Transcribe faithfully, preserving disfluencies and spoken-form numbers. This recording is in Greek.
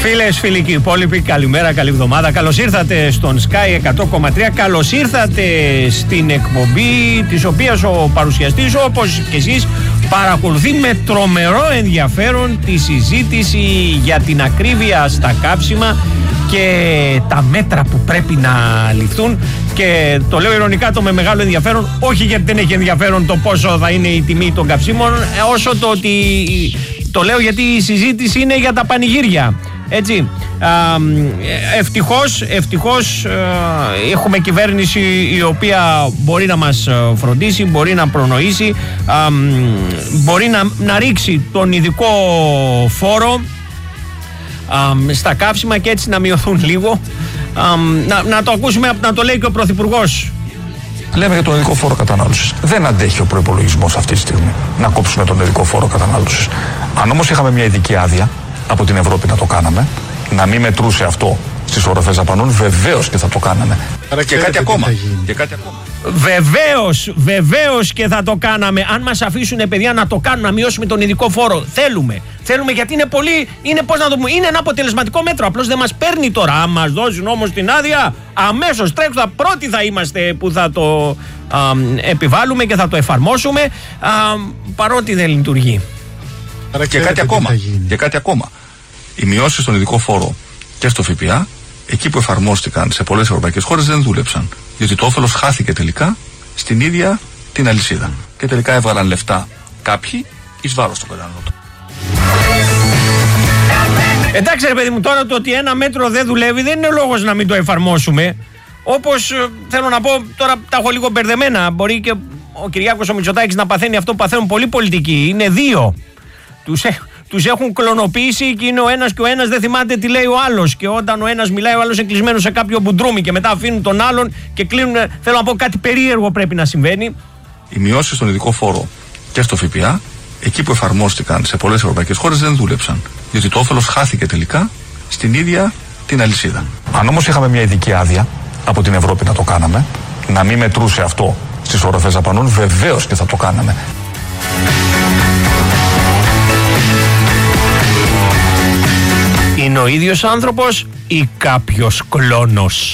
Φίλες, φίλοι και υπόλοιποι, καλημέρα, καλή εβδομάδα. Καλώς ήρθατε στον Sky εκατό κόμμα τρία. Καλώς ήρθατε στην εκπομπή της οποίας ο παρουσιαστής, όπως και εσείς, παρακολουθεί με τρομερό ενδιαφέρον τη συζήτηση για την ακρίβεια στα καύσιμα και τα μέτρα που πρέπει να ληφθούν. Και το λέω ειρωνικά, το με μεγάλο ενδιαφέρον, όχι γιατί δεν έχει ενδιαφέρον το πόσο θα είναι η τιμή των καυσίμων, όσο το ότι το λέω γιατί η συζήτηση είναι για τα πανηγύρια. Έτσι, α, ευτυχώς, ευτυχώς α, έχουμε κυβέρνηση η οποία μπορεί να μας φροντίσει, μπορεί να προνοήσει, α, μπορεί να, να ρίξει τον ειδικό φόρο α, στα καύσιμα και έτσι να μειωθούν λίγο. Α, να, να το ακούσουμε, να το λέει και ο Πρωθυπουργός. Λέμε για τον ειδικό φόρο κατανάλωσης. Δεν αντέχει ο προϋπολογισμός αυτή τη στιγμή να κόψουμε τον ειδικό φόρο κατανάλωσης. Αν όμως είχαμε μια ειδική άδεια από την Ευρώπη να το κάναμε, να μην μετρούσε αυτό στις οροφές δαπανών, βεβαίως και θα το κάναμε. Άρα και, και, κάτι ακόμα. και κάτι ακόμα. Βεβαίως, βεβαίως και θα το κάναμε. Αν μας αφήσουν, παιδιά, να το κάνουμε, να μειώσουμε τον ειδικό φόρο. Θέλουμε. Θέλουμε γιατί είναι πολύ. Είναι, πώς να το πούμε, είναι ένα αποτελεσματικό μέτρο. Απλώς δεν μας παίρνει τώρα. Αν μας δώσουν όμως την άδεια, αμέσως τρέχοντα πρώτοι θα είμαστε που θα το α, επιβάλλουμε και θα το εφαρμόσουμε. Α, παρότι δεν λειτουργεί. Άρα και, και κάτι ακόμα. Και κάτι ακόμα. Οι μειώσεις στον ειδικό φόρο και στο ΦΠΑ, εκεί που εφαρμόστηκαν σε πολλές ευρωπαϊκές χώρες, δεν δούλεψαν. Διότι το όφελος χάθηκε τελικά στην ίδια την αλυσίδα. Και τελικά έβγαλαν λεφτά κάποιοι εις βάρος των καταναλωτών. Εντάξει, ρε παιδί μου, τώρα το ότι ένα μέτρο δεν δουλεύει δεν είναι λόγος να μην το εφαρμόσουμε. Όπως θέλω να πω, τώρα τα έχω λίγο μπερδεμένα. Μπορεί και ο Κυριάκος ο Μητσοτάκης να παθαίνει αυτό που παθαίνουν πολλοί πολιτικοί. Είναι δύο. Τους έχουν. Τους έχουν κλωνοποιήσει και είναι ο ένας και ο ένας δεν θυμάται τι λέει ο άλλος. Και όταν ο ένας μιλάει, ο άλλος είναι κλεισμένος σε κάποιο μπουντρούμι και μετά αφήνουν τον άλλον και κλείνουν. Θέλω να πω, κάτι περίεργο πρέπει να συμβαίνει. Οι μειώσεις στον ειδικό φόρο και στο ΦΠΑ, εκεί που εφαρμόστηκαν σε πολλές ευρωπαϊκές χώρες, δεν δούλεψαν. Διότι το όφελος χάθηκε τελικά στην ίδια την αλυσίδα. Αν όμως είχαμε μια ειδική άδεια από την Ευρώπη να το κάναμε, να μην μετρούσε αυτό στις οροφές δαπανών, βεβαίως και θα το κάναμε. Είναι ο ίδιος άνθρωπος ή κάποιος κλόνος?